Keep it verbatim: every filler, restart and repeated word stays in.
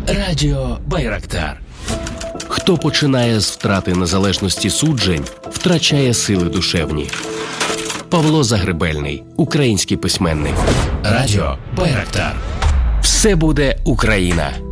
Радіо Байрактар. Хто починає з втрати незалежності суджень, втрачає сили душевні. Павло Загребельний, український письменник. Радіо Байрактар. Все буде Україна.